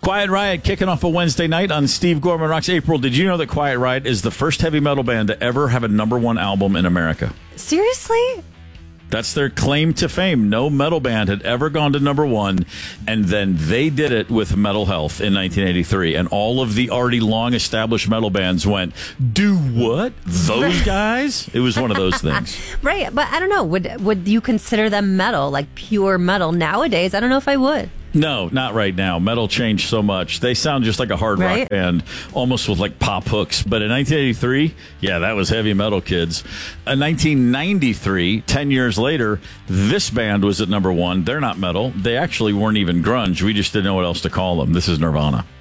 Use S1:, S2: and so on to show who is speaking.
S1: Quiet Riot kicking off a Wednesday night on Steve Gorman Rocks. April, did you know that Quiet Riot is the first heavy metal band to ever have a #1 album in America?
S2: Seriously?
S1: That's their claim to fame. No metal band had ever gone to #1, and then they did it with Metal Health in 1983. And all of the already long-established metal bands went, do what? Those guys? It was one of those things.
S2: Right, but I don't know. Would you consider them metal, like pure metal nowadays? I don't know if I would.
S1: No, not right now. Metal changed so much. They sound just like a hard rock band, almost with like pop hooks. But in 1983, yeah, that was heavy metal, kids. In 1993, 10 years later, this band was at #1. They're not metal. They actually weren't even grunge. We just didn't know what else to call them. This is Nirvana.